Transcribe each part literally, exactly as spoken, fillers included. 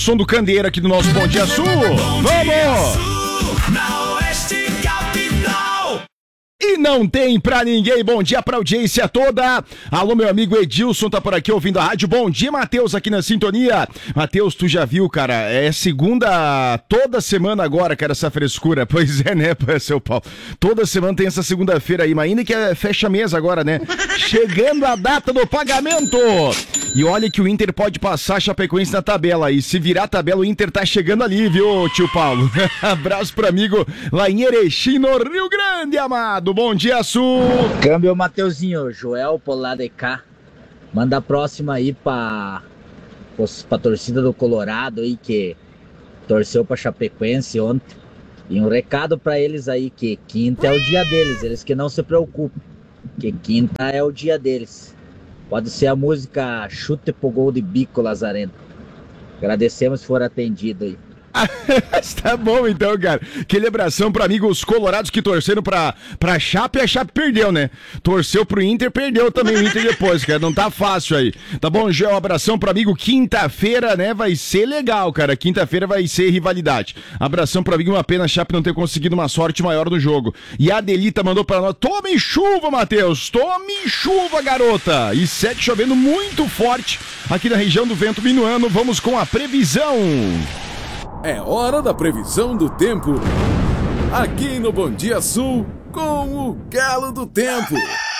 Som do Candeeiro aqui do nosso Bom Dia Sul. Vamos! E não tem pra ninguém. Bom dia pra audiência toda. Alô, meu amigo Edilson tá por aqui ouvindo a rádio. Bom dia, Matheus, aqui na sintonia. Matheus, tu já viu, cara? É segunda toda semana agora, cara, essa frescura. Pois é, né, seu Paulo? Toda semana tem essa segunda-feira aí, mas ainda que é fecha mês agora, né? Chegando a data do pagamento. E olha que o Inter pode passar a Chapecoense na tabela aí. Se virar a tabela, o Inter tá chegando ali, viu, tio Paulo? Abraço pro amigo lá em Erechim, no Rio Grande, amado. Bom dia, Sul. Câmbio, Mateuzinho. Joel Polar de cá. Manda a próxima aí pra, pra torcida do Colorado aí, que torceu pra Chapecoense ontem. E um recado pra eles aí, que quinta é o dia deles. Eles que não se preocupem, que quinta é o dia deles. Pode ser a música Chute pro Gol de Bico, Lazareno. Agradecemos se for atendido aí. Tá bom então, cara. Aquele abração para amigos colorados que torceram pra, pra Chape, a Chape perdeu, né? Torceu pro Inter, perdeu também o Inter depois, cara. Não tá fácil aí. Tá bom, Gé? Um abração pro amigo. Quinta-feira, né? Vai ser legal, cara. Quinta-feira vai ser rivalidade. Abração pro amigo. Uma pena a Chape não ter conseguido uma sorte maior no jogo. E a Adelita mandou pra nós: tome chuva, Matheus. Tome chuva, garota. E segue chovendo muito forte aqui na região do Vento Minuano. Vamos com a previsão. É hora da previsão do tempo, aqui no Bom Dia Sul, com o Galo do Tempo.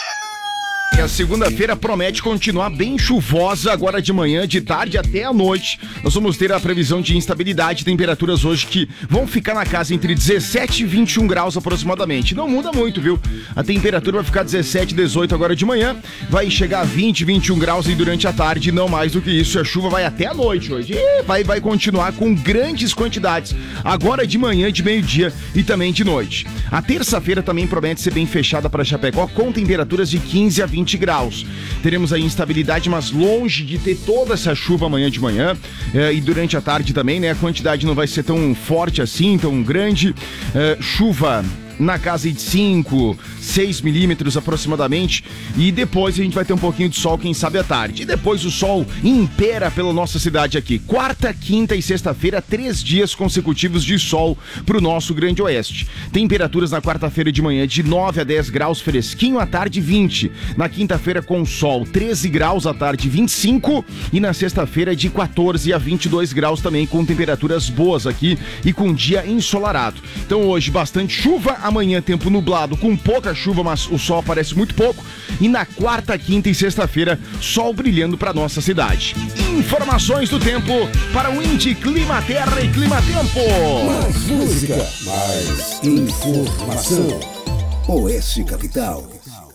E a segunda-feira promete continuar bem chuvosa, agora de manhã, de tarde até a noite. Nós vamos ter a previsão de instabilidade, temperaturas hoje que vão ficar na casa entre dezessete e vinte e um graus aproximadamente. Não muda muito, viu? A temperatura vai ficar dezessete, dezoito agora de manhã, vai chegar a vinte, vinte e um graus e durante a tarde, não mais do que isso. A chuva vai até a noite hoje e vai, vai continuar com grandes quantidades, agora de manhã, de meio-dia e também de noite. A terça-feira também promete ser bem fechada para Chapecó, com temperaturas de quinze a vinte graus. Teremos aí instabilidade, mas longe de ter toda essa chuva amanhã de manhã eh, e durante a tarde também, né? A quantidade não vai ser tão forte assim, tão grande. Eh, chuva na casa de cinco, seis milímetros aproximadamente, e depois a gente vai ter um pouquinho de sol, quem sabe à tarde. E depois o sol impera pela nossa cidade aqui. Quarta, quinta e sexta-feira, três dias consecutivos de sol pro nosso Grande Oeste. Temperaturas na quarta-feira de manhã de nove a dez graus, fresquinho, à tarde vinte. Na quinta-feira com sol, treze graus, à tarde vinte e cinco, e na sexta-feira de quatorze a vinte e dois graus também, com temperaturas boas aqui e com dia ensolarado. Então hoje bastante chuva, amanhã tempo nublado com pouca chuva, mas o sol aparece muito pouco. E na quarta, quinta e sexta-feira, sol brilhando para nossa cidade. Informações do tempo para o Indy Clima Terra e Clima Tempo. Mais música, mais informação. Oeste Capital.